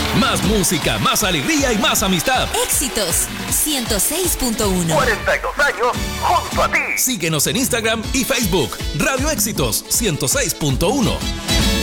Más música, más alegría y más amistad. Éxitos 106.1. 42 años junto a ti. Síguenos en Instagram y Facebook. Radio Éxitos 106.1.